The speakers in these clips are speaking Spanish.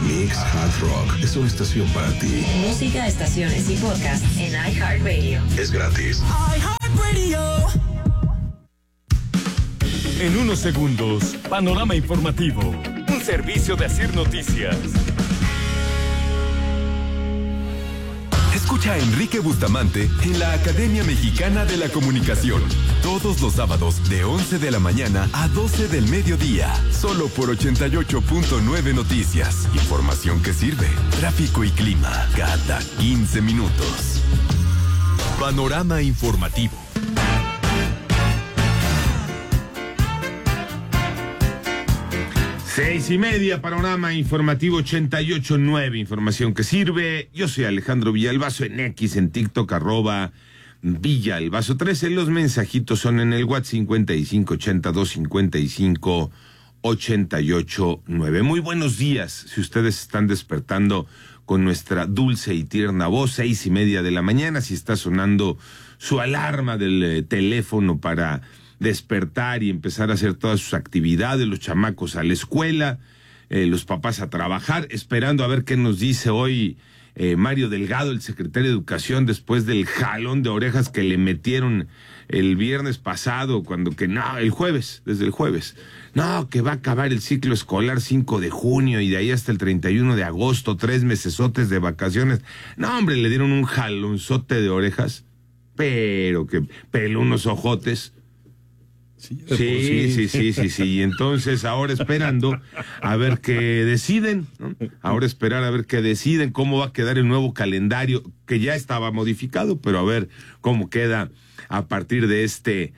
Mix Hard Rock es una estación para ti. Música, estaciones y podcast en iHeartRadio. Es gratis. iHeartRadio. En unos segundos, panorama informativo. Un servicio de Asir Noticias. Escucha a Enrique Bustamante en la Academia Mexicana de la Comunicación. Todos los sábados de 11 de la mañana a 12 del mediodía. Solo por 88.9 Noticias. Información que sirve. Tráfico y clima cada 15 minutos. Panorama informativo. Seis y media, panorama informativo 88.9, información que sirve. Yo soy Alejandro Villalbazo en X, en TikTok, @Villalbazo 13. Los mensajitos son en el WhatsApp 5582558889. Muy buenos días, si ustedes están despertando con nuestra dulce y tierna voz, 6:30 de la mañana, si está sonando su alarma del teléfono para despertar y empezar a hacer todas sus actividades, los chamacos a la escuela, los papás a trabajar, esperando a ver qué nos dice hoy Mario Delgado, el secretario de Educación, después del jalón de orejas que le metieron el viernes pasado, desde el jueves, que va a acabar el ciclo escolar 5 de junio y de ahí hasta el 31 de agosto, 3 mesesotes de vacaciones. No, hombre, le dieron un jalonzote de orejas, pero que peló unos ojotes. Sí. Y entonces ahora esperando a ver qué deciden, ¿no? Ahora esperar a ver qué deciden, cómo va a quedar el nuevo calendario, que ya estaba modificado, pero a ver cómo queda a partir de este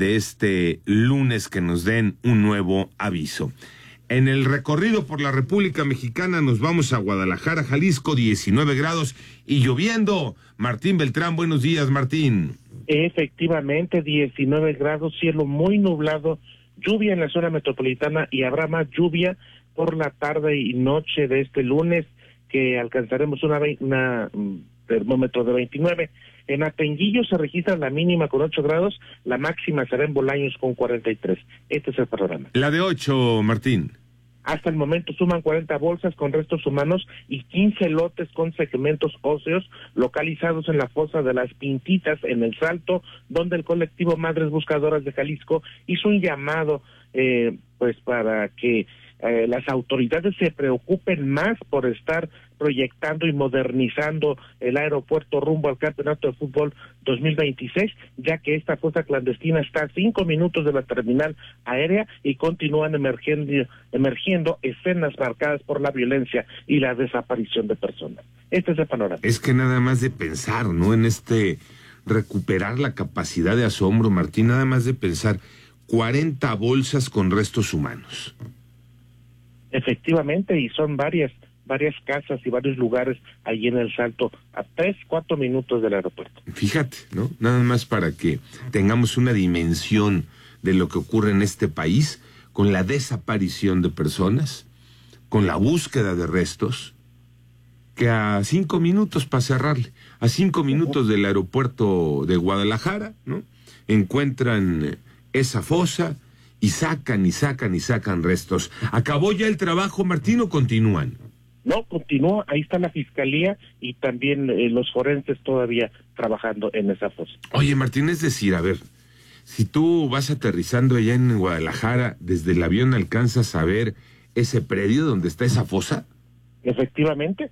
lunes que nos den un nuevo aviso. En el recorrido por la República Mexicana nos vamos a Guadalajara, Jalisco, 19 grados y lloviendo. Martín Beltrán, buenos días, Martín. Efectivamente, 19 grados, cielo muy nublado, lluvia en la zona metropolitana y habrá más lluvia por la tarde y noche de este lunes, que alcanzaremos un termómetro de 29. En Atenguillo se registra la mínima con 8 grados, la máxima será en Bolaños con 43. Este es el panorama. La de 8, Martín. Hasta el momento suman 40 bolsas con restos humanos y 15 lotes con segmentos óseos localizados en la fosa de las Pintitas en El Salto, donde el colectivo Madres Buscadoras de Jalisco hizo un llamado para que las autoridades se preocupen más por estar proyectando y modernizando el aeropuerto rumbo al Campeonato de Fútbol 2026, ya que esta fosa clandestina está a 5 minutos de la terminal aérea y continúan emergiendo escenas marcadas por la violencia y la desaparición de personas. Este es el panorama. Es que nada más de pensar, ¿no? En recuperar la capacidad de asombro, Martín, nada más de pensar 40 bolsas con restos humanos. Efectivamente, y son varias casas y varios lugares allí en El Salto, a 3-4 minutos del aeropuerto. Fíjate, ¿no? Nada más para que tengamos una dimensión de lo que ocurre en este país, con la desaparición de personas, con la búsqueda de restos, que a 5 minutos, para cerrarle, a 5 minutos del aeropuerto de Guadalajara, ¿no? Encuentran esa fosa, y sacan restos. ¿Acabó ya el trabajo, Martín, o continúan? No, continúa, ahí está la fiscalía y también los forenses todavía trabajando en esa fosa. Oye, Martín, es decir, a ver, si tú vas aterrizando allá en Guadalajara, desde el avión alcanzas a ver ese predio donde está esa fosa. Efectivamente,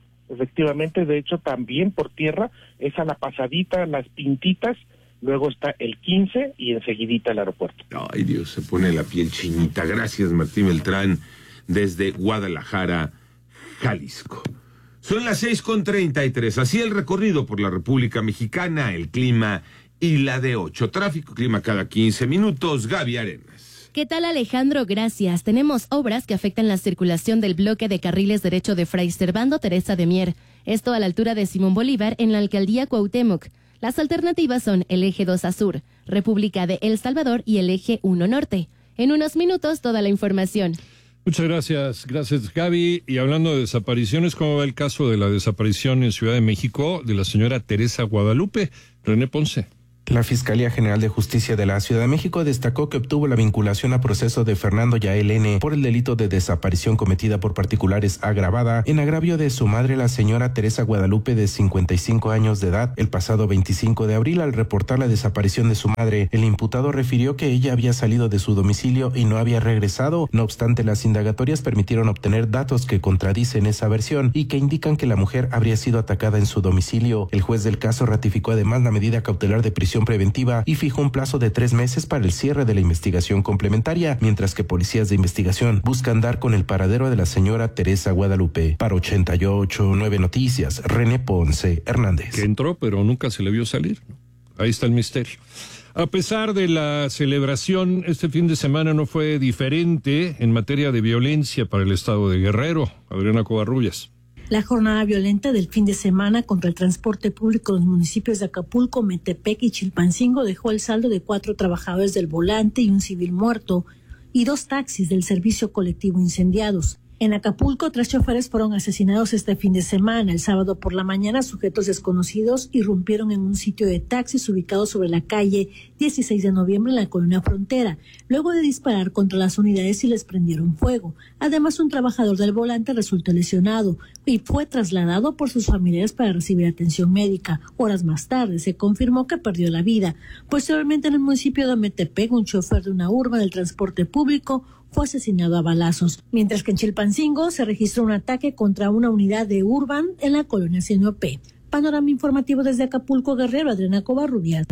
de hecho también por tierra, es a la pasadita, las Pintitas, luego está el 15 y enseguidita el aeropuerto. Ay, Dios, se pone la piel chinita. Gracias, Martín Beltrán, desde Guadalajara, Jalisco. Son las 6:33. Así el recorrido por la República Mexicana, el clima y la de 8. Tráfico, clima cada 15 minutos. Gaby Arenas. ¿Qué tal, Alejandro? Gracias. Tenemos obras que afectan la circulación del bloque de carriles derecho de Fray Servando Teresa de Mier. Esto a la altura de Simón Bolívar en la alcaldía Cuauhtémoc. Las alternativas son el eje 2 a sur, República de El Salvador y el eje 1 norte. En unos minutos, toda la información. Muchas gracias. Gracias, Gaby. Y hablando de desapariciones, ¿cómo va el caso de la desaparición en Ciudad de México de la señora Teresa Guadalupe? René Ponce. La Fiscalía General de Justicia de la Ciudad de México destacó que obtuvo la vinculación a proceso de Fernando Yael N. por el delito de desaparición cometida por particulares agravada en agravio de su madre, la señora Teresa Guadalupe, de 55 años de edad. El pasado 25 de abril, al reportar la desaparición de su madre, el imputado refirió que ella había salido de su domicilio y no había regresado. No obstante, las indagatorias permitieron obtener datos que contradicen esa versión y que indican que la mujer habría sido atacada en su domicilio. El juez del caso ratificó además la medida cautelar de prisión preventiva y fijó un plazo de 3 meses para el cierre de la investigación complementaria, mientras que policías de investigación buscan dar con el paradero de la señora Teresa Guadalupe. Para 88.9 Noticias, René Ponce Hernández. Que entró, pero nunca se le vio salir. Ahí está el misterio. A pesar de la celebración, este fin de semana no fue diferente en materia de violencia para el estado de Guerrero. Adriana Covarrubias. La jornada violenta del fin de semana contra el transporte público en los municipios de Acapulco, Metepec y Chilpancingo dejó el saldo de 4 trabajadores del volante y un civil muerto, y 2 taxis del servicio colectivo incendiados. En Acapulco, 3 choferes fueron asesinados este fin de semana. El sábado por la mañana, sujetos desconocidos irrumpieron en un sitio de taxis ubicado sobre la calle 16 de noviembre en la colonia Frontera, luego de disparar contra las unidades y les prendieron fuego. Además, un trabajador del volante resultó lesionado y fue trasladado por sus familiares para recibir atención médica. Horas más tarde, se confirmó que perdió la vida. Posteriormente, en el municipio de Metepec, un chofer de una urba del transporte público fue asesinado a balazos, mientras que en Chilpancingo se registró un ataque contra una unidad de Urban en la colonia Sinopé. Panorama informativo desde Acapulco, Guerrero, Adriana Covarrubias.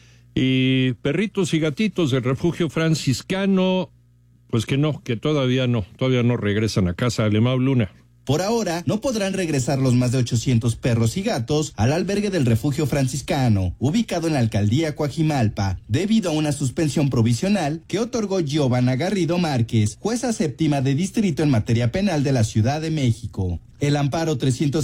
Y perritos y gatitos del refugio franciscano, pues que todavía no regresan a casa. Alemão Luna. Por ahora, no podrán regresar los más de 800 perros y gatos al albergue del refugio franciscano, ubicado en la alcaldía Coajimalpa, debido a una suspensión provisional que otorgó Giovanna Garrido Márquez, jueza séptima de distrito en materia penal de la Ciudad de México. El amparo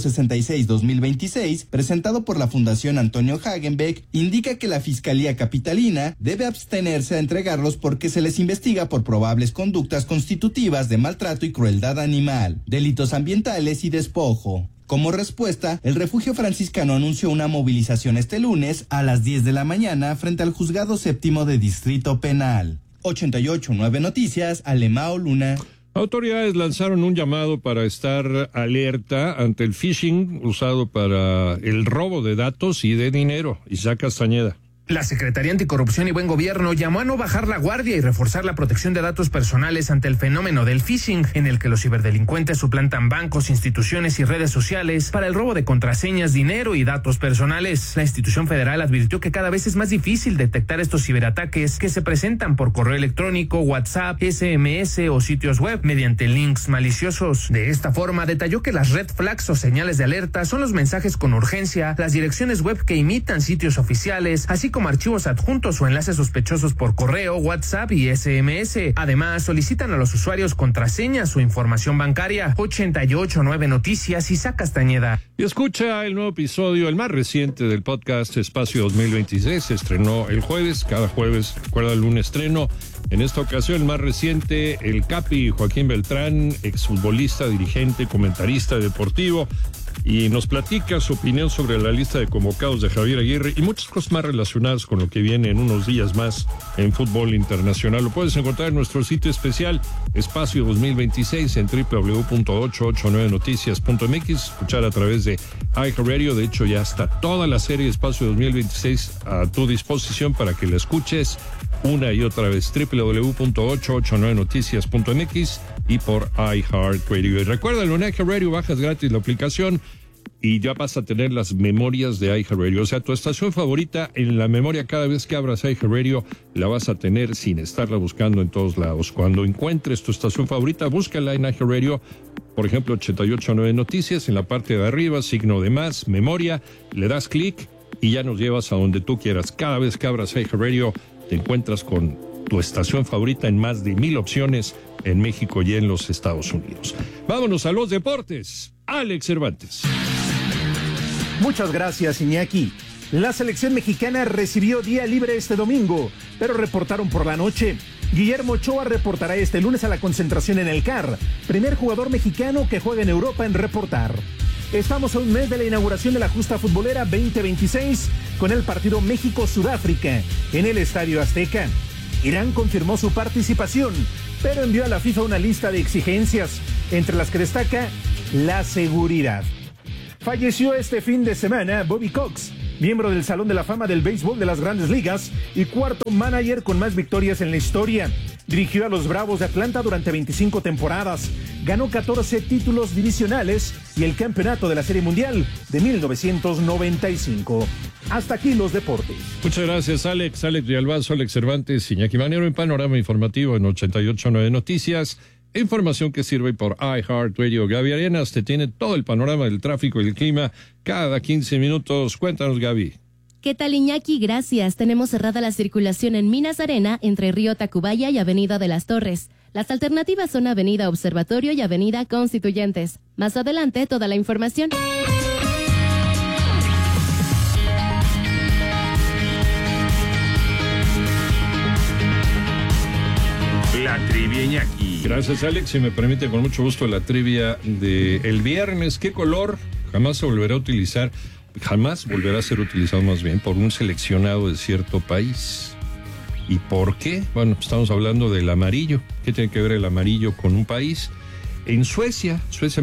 366-2026, presentado por la Fundación Antonio Hagenbeck, indica que la Fiscalía Capitalina debe abstenerse a entregarlos porque se les investiga por probables conductas constitutivas de maltrato y crueldad animal, delitos ambientales y despojo. Como respuesta, el refugio franciscano anunció una movilización este lunes a las 10 de la mañana frente al Juzgado Séptimo de Distrito Penal. 88.9 Noticias, Alemão Luna. Autoridades lanzaron un llamado para estar alerta ante el phishing usado para el robo de datos y de dinero. Isaac Castañeda. La Secretaría Anticorrupción y Buen Gobierno llamó a no bajar la guardia y reforzar la protección de datos personales ante el fenómeno del phishing, en el que los ciberdelincuentes suplantan bancos, instituciones y redes sociales para el robo de contraseñas, dinero y datos personales. La institución federal advirtió que cada vez es más difícil detectar estos ciberataques que se presentan por correo electrónico, WhatsApp, SMS o sitios web mediante links maliciosos. De esta forma, detalló que las red flags o señales de alerta son los mensajes con urgencia, las direcciones web que imitan sitios oficiales, así como archivos adjuntos o enlaces sospechosos por correo, WhatsApp y SMS. Además, solicitan a los usuarios contraseñas o información bancaria. 88.9 Noticias, Isaac Castañeda. Y escucha el nuevo episodio, el más reciente del podcast Espacio 2026. Se estrenó el jueves, cada jueves, recuerda un estreno. En esta ocasión, el más reciente, el Capi Joaquín Beltrán, exfutbolista, dirigente, comentarista deportivo, y nos platica su opinión sobre la lista de convocados de Javier Aguirre y muchas cosas más relacionadas con lo que viene en unos días más en fútbol internacional. Lo puedes encontrar en nuestro sitio especial Espacio 2026 en www.889noticias.mx, escuchar a través de iHeartRadio. De hecho, ya está toda la serie Espacio 2026 a tu disposición para que la escuches una y otra vez. www.889noticias.mx y por iHeartRadio. Y recuerda, en iHeartRadio bajas gratis la aplicación y ya vas a tener las memorias de iHeartRadio. O sea, tu estación favorita en la memoria, cada vez que abras iHeartRadio, la vas a tener sin estarla buscando en todos lados. Cuando encuentres tu estación favorita, búscala en iHeartRadio. Por ejemplo, 88.9 Noticias, en la parte de arriba, signo de más, memoria, le das clic y ya nos llevas a donde tú quieras. Cada vez que abras iHeartRadio, te encuentras con tu estación favorita en más de 1,000 opciones en México y en los Estados Unidos. Vámonos a los deportes. Alex Cervantes. Muchas gracias, Iñaki. La selección mexicana recibió día libre este domingo, pero reportaron por la noche. Guillermo Ochoa reportará este lunes a la concentración en el CAR, primer jugador mexicano que juega en Europa en reportar. Estamos a un mes de la inauguración de la justa futbolera 2026 con el partido México-Sudáfrica en el Estadio Azteca. Irán confirmó su participación, pero envió a la FIFA una lista de exigencias, entre las que destaca la seguridad. Falleció este fin de semana Bobby Cox, miembro del Salón de la Fama del Béisbol de las Grandes Ligas y cuarto manager con más victorias en la historia. Dirigió a los Bravos de Atlanta durante 25 temporadas, ganó 14 títulos divisionales y el campeonato de la Serie Mundial de 1995. Hasta aquí los deportes. Muchas gracias, Alex Rialbazo, Alex Cervantes, Iñaki Manero en Panorama Informativo en 88.9 Noticias. Información que sirve por iHeartRadio. Gaby Arenas te tiene todo el panorama del tráfico y el clima cada 15 minutos. Cuéntanos, Gaby. ¿Qué tal, Iñaki? Gracias. Tenemos cerrada la circulación en Minas Arena entre Río Tacubaya y Avenida de las Torres. Las alternativas son Avenida Observatorio y Avenida Constituyentes. Más adelante, toda la información. La trivia, Iñaki. Gracias, Alex. Si me permite, con mucho gusto, la trivia de el viernes. ¿Qué color jamás se volverá a utilizar? Jamás volverá a ser utilizado, más bien, por un seleccionado de cierto país. ¿Y por qué? Bueno, estamos hablando del amarillo. ¿Qué tiene que ver el amarillo con un país? En Suecia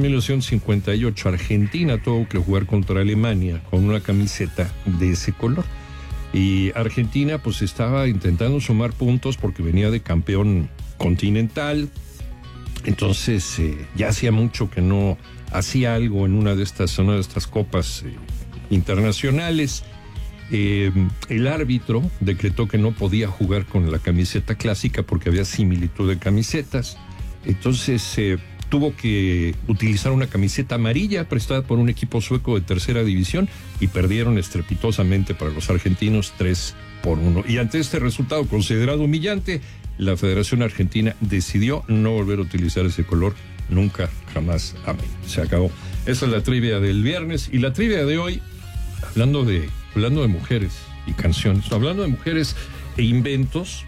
1958, Argentina tuvo que jugar contra Alemania con una camiseta de ese color. Y Argentina pues estaba intentando sumar puntos porque venía de campeón continental. Entonces ya hacía mucho que no hacía algo en una de estas copas internacionales. El árbitro decretó que no podía jugar con la camiseta clásica porque había similitud de camisetas. Entonces tuvo que utilizar una camiseta amarilla prestada por un equipo sueco de tercera división y perdieron estrepitosamente para los argentinos 3-1. Y ante este resultado considerado humillante, la Federación Argentina decidió no volver a utilizar ese color nunca, jamás, amén. Se acabó. Esa es la trivia del viernes. Y la trivia de hoy, hablando de mujeres y canciones, hablando de mujeres e inventos,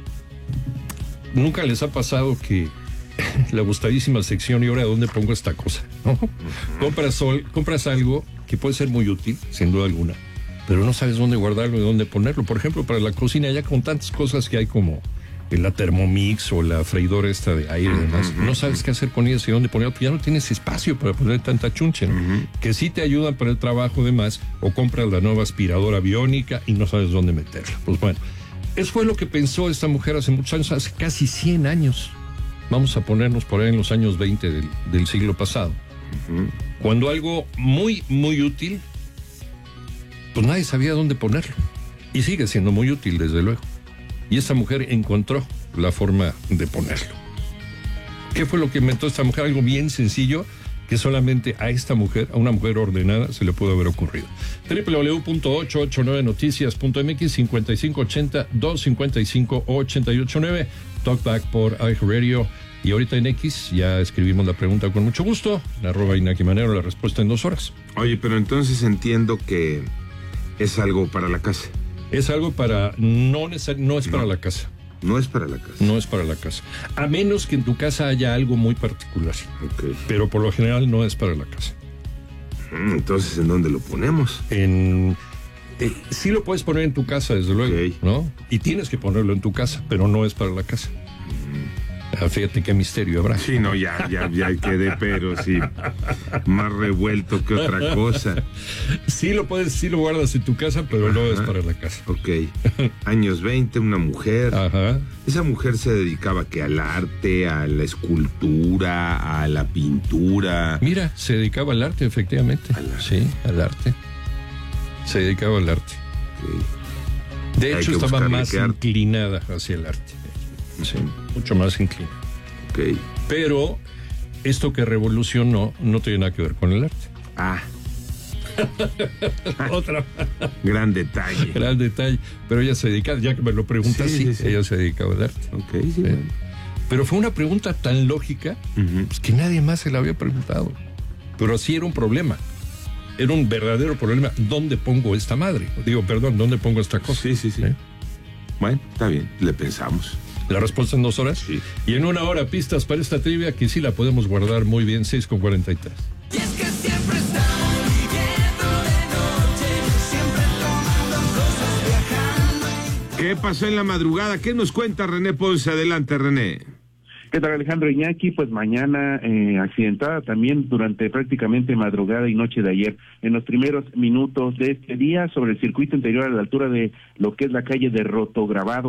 ¿nunca les ha pasado que la gustadísima sección, y ahora dónde pongo esta cosa, ¿no? Compras algo que puede ser muy útil, sin duda alguna, pero no sabes dónde guardarlo y dónde ponerlo? Por ejemplo, para la cocina, ya con tantas cosas que hay como la Thermomix o la freidora esta de aire y demás, no sabes qué hacer con ellas y dónde ponerlo, porque ya no tienes espacio para poner tanta chunche, ¿no? Que sí te ayudan para el trabajo demás, o compras la nueva aspiradora biónica y no sabes dónde meterla. Pues bueno, eso fue lo que pensó esta mujer hace muchos años, hace casi 100 años. Vamos a ponernos por ahí en los años 20 del siglo pasado. Cuando algo muy, muy útil, pues nadie sabía dónde ponerlo. Y sigue siendo muy útil, desde luego. Y esta mujer encontró la forma de ponerlo. ¿Qué fue lo que inventó esta mujer? Algo bien sencillo que solamente a esta mujer, a una mujer ordenada, se le pudo haber ocurrido. www.889noticias.mx 5580-255-889 Talkback por iHeartRadio. Y ahorita en X ya escribimos la pregunta con mucho gusto, @ Iñaki Manero, la respuesta en 2 horas. Oye, pero entonces entiendo que es algo para la casa. Es algo para... No es para la casa. No es para la casa. No es para la casa. A menos que en tu casa haya algo muy particular. Okay. Pero por lo general no es para la casa. Entonces, ¿en dónde lo ponemos? Sí lo puedes poner en tu casa, desde luego, ¿no? Y tienes que ponerlo en tu casa, pero no es para la casa. Fíjate qué misterio habrá. Sí, no, ya quedé, pero sí, más revuelto que otra cosa. Sí lo guardas en tu casa, pero no es para la casa. Ok. Años 20, una mujer. Ajá. Esa mujer se dedicaba que al arte, a la escultura, a la pintura. Mira, se dedicaba al arte, efectivamente. Sí, al arte. Se dedicaba al arte. Okay. De hecho, estaba más inclinada hacia el arte. Sí, mucho más inclinada. Okay. Pero esto que revolucionó no tiene nada que ver con el arte. Otra. Gran detalle. Gran detalle. Pero ella se dedicaba, ya que me lo preguntas, sí. Ella se dedicaba al arte. Ok, sí. Pero fue una pregunta tan lógica pues, que nadie más se la había preguntado. Pero sí era un problema. Era un verdadero problema. ¿Dónde pongo esta madre? ¿Dónde pongo esta cosa? Sí. Bueno, está bien, le pensamos. La respuesta en 2 horas. Sí. Y en 1 hora pistas para esta trivia que sí la podemos guardar muy bien, 6:43. Y es que siempre está ¿Qué pasó en la madrugada? ¿Qué nos cuenta René Ponce? Adelante, René. ¿Qué tal, Alejandro Iñaki? Pues mañana accidentada también durante prácticamente madrugada y noche de ayer. En los primeros minutos de este día, sobre el circuito interior a la altura de lo que es la calle de Rotograbado,